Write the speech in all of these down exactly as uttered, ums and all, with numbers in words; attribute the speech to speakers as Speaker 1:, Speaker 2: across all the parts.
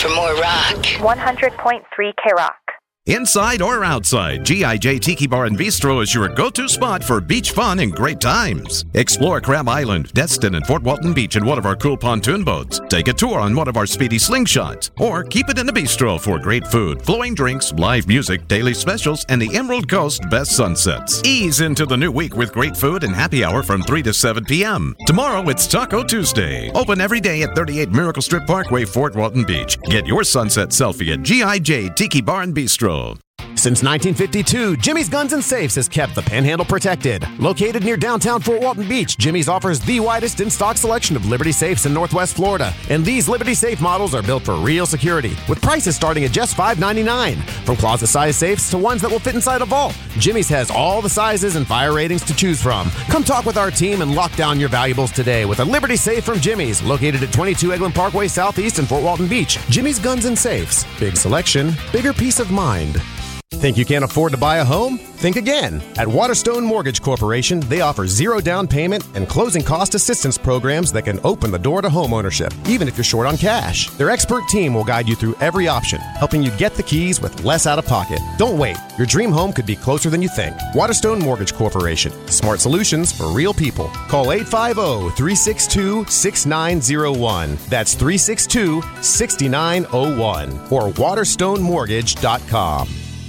Speaker 1: for more rock.
Speaker 2: one hundred point three K-Rock.
Speaker 3: Inside or outside, G I J Tiki Bar and Bistro is your go-to spot for beach fun and great times. Explore Crab Island, Destin, and Fort Walton Beach in one of our cool pontoon boats. Take a tour on one of our speedy slingshots. Or keep it in the bistro for great food, flowing drinks, live music, daily specials, and the Emerald Coast best sunsets. Ease into the new week with great food and happy hour from three to seven p.m. Tomorrow, it's Taco Tuesday. Open every day at thirty-eight Miracle Strip Parkway, Fort Walton Beach. Get your sunset selfie at G I J Tiki Bar and Bistro.
Speaker 4: Since nineteen fifty-two, Jimmy's Guns and Safes has kept the Panhandle protected. Located near downtown Fort Walton Beach, Jimmy's offers the widest in-stock selection of Liberty Safes in Northwest Florida. And these Liberty Safe models are built for real security, with prices starting at just five ninety-nine. From closet-size safes to ones that will fit inside a vault, Jimmy's has all the sizes and fire ratings to choose from. Come talk with our team and lock down your valuables today with a Liberty Safe from Jimmy's, located at twenty-two Egland Parkway Southeast in Fort Walton Beach. Jimmy's Guns and Safes. Big selection, bigger peace of mind. Think you can't afford to buy a home? Think again. At Waterstone Mortgage Corporation, they offer zero down payment and closing cost assistance programs that can open the door to homeownership, even if you're short on cash. Their expert team will guide you through every option, helping you get the keys with less out of pocket. Don't wait. Your dream home could be closer than you think. Waterstone Mortgage Corporation. Smart solutions for real people. Call eight five zero, three six two, six nine zero one. That's three six two, six nine zero one. Or waterstone mortgage dot com.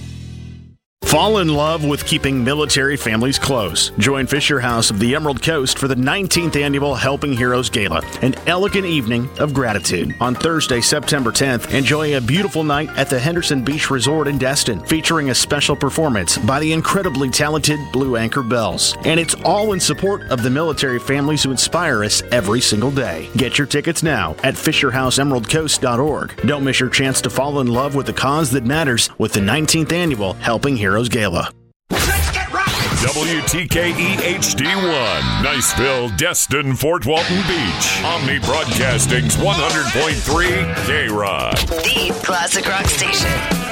Speaker 5: Fall in love with keeping military families close. Join Fisher House of the Emerald Coast for the nineteenth Annual Helping Heroes Gala, an elegant evening of gratitude. On Thursday, September tenth, enjoy a beautiful night at the Henderson Beach Resort in Destin, featuring a special performance by the incredibly talented Blue Anchor Bells. And it's all in support of the military families who inspire us every single day. Get your tickets now at fisher house emerald coast dot org. Don't miss your chance to fall in love with the cause that matters with the nineteenth Annual Helping Heroes Gala.
Speaker 6: W T K E H D one, Niceville, Destin, Fort Walton Beach. Omni Broadcasting's one hundred point three K-Rock.
Speaker 1: The classic rock station.